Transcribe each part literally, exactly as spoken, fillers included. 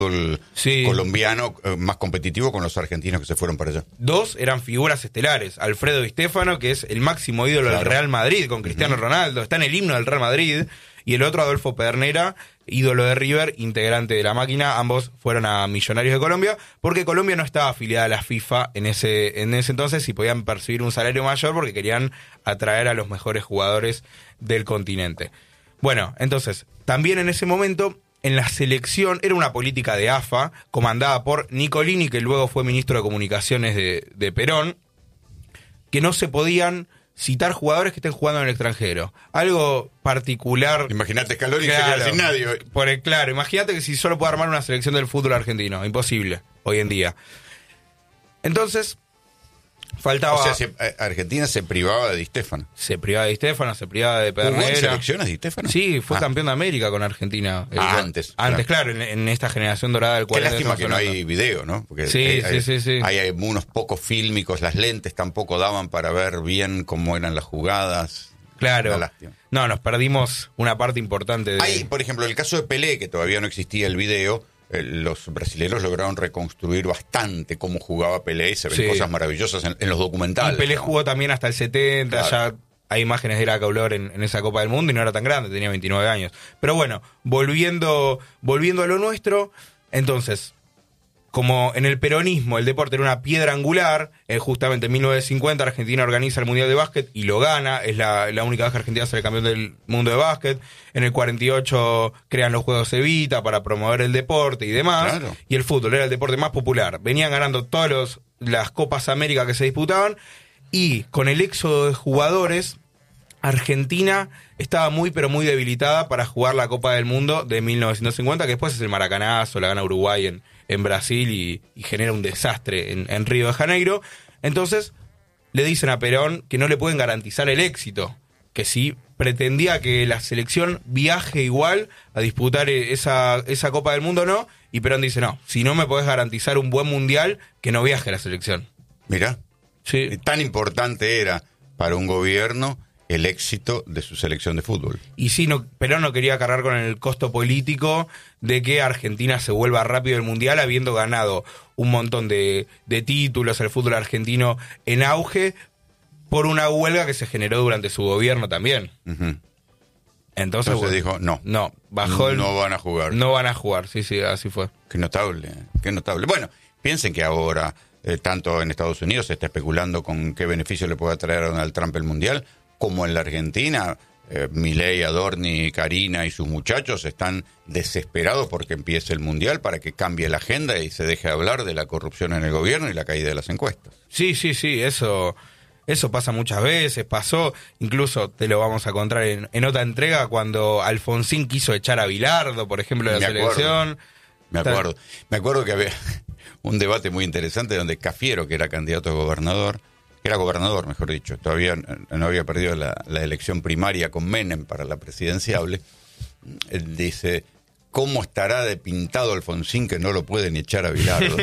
sí. colombiano eh, más competitivo con los argentinos que se fueron para allá. Dos eran figuras estelares. Alfredo Di Stéfano, que es el máximo ídolo claro. del Real Madrid, con Cristiano uh-huh. Ronaldo, está en el himno del Real Madrid. Y el otro, Adolfo Pedernera, ídolo de River, integrante de la máquina. Ambos fueron a Millonarios de Colombia, porque Colombia no estaba afiliada a la FIFA en ese, en ese entonces y podían percibir un salario mayor porque querían atraer a los mejores jugadores del continente. Bueno, entonces, también en ese momento, en la selección, era una política de A F A, comandada por Nicolini, que luego fue ministro de Comunicaciones de, de Perón, que no se podían citar jugadores que estén jugando en el extranjero. Algo particular. Imagínate Scaloni claro, se queda sin nadie hoy. Por el, claro, imagínate que si solo puede armar una selección del fútbol argentino. Imposible, hoy en día. Entonces, faltaba... O sea, se, Argentina se privaba de Di Stéfano. Se privaba de Di Stéfano, se privaba de Pedernera. ¿Jugó en selecciones Di Stéfano? Sí, fue ah. campeón de América con Argentina. Ah, el, antes. Antes, claro, claro en, en esta generación dorada del cuarenta. Qué lástima que no hay video, ¿no? Porque sí, hay, sí, hay, sí, sí. Hay, hay unos pocos fílmicos, las lentes tampoco daban para ver bien cómo eran las jugadas. Claro. No, nos perdimos una parte importante de... Hay, por ejemplo, el caso de Pelé, que todavía no existía el video... Los brasileños lograron reconstruir bastante cómo jugaba Pelé y se ven sí. cosas maravillosas en, en los documentales. Y Pelé ¿no? jugó también hasta el setenta, claro. ya hay imágenes de la Caulor en, en esa Copa del Mundo y no era tan grande, tenía veintinueve años. Pero bueno, volviendo, volviendo a lo nuestro, entonces, como en el peronismo el deporte era una piedra angular, eh, justamente en mil novecientos cincuenta Argentina organiza el Mundial de Básquet y lo gana, es la, la única vez que Argentina sale campeón del mundo de básquet. En el cuarenta y ocho crean los Juegos Evita para promover el deporte y demás, claro. y el fútbol era el deporte más popular. Venían ganando todas los, las Copas América que se disputaban, y con el éxodo de jugadores, Argentina estaba muy pero muy debilitada para jugar la Copa del Mundo de mil novecientos cincuenta, que después es el maracanazo, la gana Uruguay en, en Brasil y, y genera un desastre en, en Río de Janeiro. Entonces le dicen a Perón que no le pueden garantizar el éxito, que si pretendía que la selección viaje igual a disputar esa, esa Copa del Mundo no, y Perón dice no, si no me podés garantizar un buen mundial, que no viaje la selección. Mirá, sí. Tan importante era para un gobierno el éxito de su selección de fútbol. Y sí, no, Perón no quería cargar con el costo político de que Argentina se vuelva rápido del Mundial, habiendo ganado un montón de, de títulos, el fútbol argentino en auge, por una huelga que se generó durante su gobierno también. Uh-huh. Entonces, Entonces bueno, dijo, no. No, bajó el, no van a jugar. No van a jugar, sí, sí, así fue. Qué notable, qué notable. Bueno, piensen que ahora, eh, tanto en Estados Unidos se está especulando con qué beneficio le puede traer a Donald Trump el Mundial, como en la Argentina, eh, Milei, Adorni, Karina y sus muchachos están desesperados porque empiece el Mundial para que cambie la agenda y se deje hablar de la corrupción en el gobierno y la caída de las encuestas. Sí, sí, sí, eso, eso pasa muchas veces, pasó, incluso te lo vamos a contar en, en otra entrega, cuando Alfonsín quiso echar a Bilardo, por ejemplo, de la Me selección. Acuerdo. Me acuerdo, me acuerdo que había un debate muy interesante donde Cafiero, que era candidato a gobernador, era gobernador, mejor dicho, todavía no había perdido la, la elección primaria con Menem para la presidenciable, él dice, ¿cómo estará de pintado Alfonsín que no lo pueden echar a Bilardo?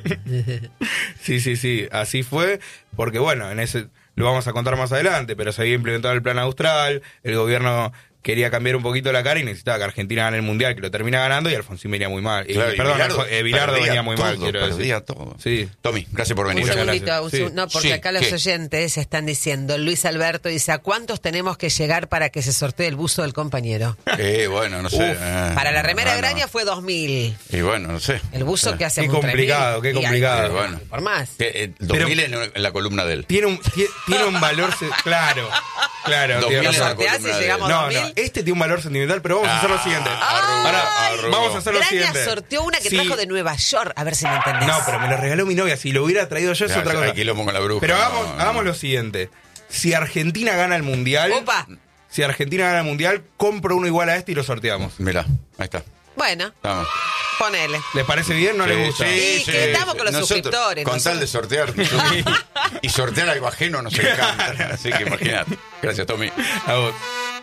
Sí, sí, sí, así fue, porque bueno, en ese lo vamos a contar más adelante, pero se había implementado el plan austral, el gobierno quería cambiar un poquito la cara y necesitaba que Argentina gane el Mundial, que lo termina ganando, y Alfonsín venía muy mal. Claro, y, perdón, Bilardo, eh, Bilardo venía muy todo, mal, quiero perdía decir. todo. Sí. Tommy, gracias por venir. Un segundito, un Sí. seg- no, porque Sí, acá los ¿qué? oyentes están diciendo, Luis Alberto dice, ¿a cuántos tenemos que llegar para que se sortee el buzo del compañero? Eh, bueno, no sé. Uf, eh, Para la remera bueno. graña fue dos mil. Y bueno, no sé. El buzo que hace Qué un complicado, qué tres mil. complicado. Y hay- Bueno. por más. Que, eh, dos mil en, en la columna de él. Tiene un, tie- tiene un valor, se- claro, claro. Dos tiene mil en razón. la sorteás y columna de llegamos él. a No, dos no, mil. este tiene un valor sentimental, pero vamos a hacer lo siguiente. arrugó, Ahora, arrugó. vamos a hacer lo Graña siguiente. sorteó una que Sí. trajo de Nueva York, a ver si me entendés. No, pero me lo regaló mi novia. Si lo hubiera traído yo es Ya, otra ya, cosa. hay quilombo con la bruja. Pero no, hagamos, no. hagamos lo siguiente. Si Argentina gana el Mundial... Opa. Si Argentina gana el Mundial, compro uno igual a este y lo sorteamos. Mirá, ahí está. Bueno, Estamos. ponele. ¿Les parece bien? ¿No Sí, les gusta? Sí, que estamos con los Nosotros, suscriptores, Con nosotros. tal de sortear. nosotros- y sortear algo ajeno nos encanta. Así que imagínate. Gracias, Tommy. A vos.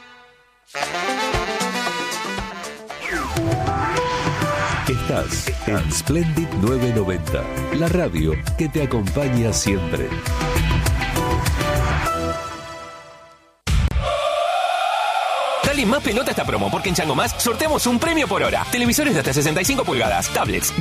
Estás en Splendid novecientos noventa, la radio que te acompaña siempre. Dale más pelota a esta promo, porque en Chango Más sorteamos un premio por hora. Televisores de hasta sesenta y cinco pulgadas, tablets,